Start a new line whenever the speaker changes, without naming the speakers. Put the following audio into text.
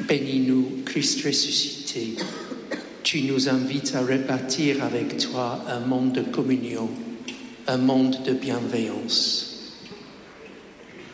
Bénis-nous, Christ ressuscité. Tu nous invites à rebâtir avec toi un monde de communion, un monde de bienveillance.